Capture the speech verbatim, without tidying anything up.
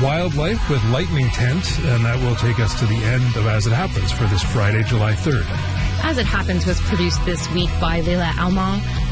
wildlife with Lightning Tent, and that will take us to the end of As It Happens for this Friday, July third. As It Happens was produced this week by Leila Alma.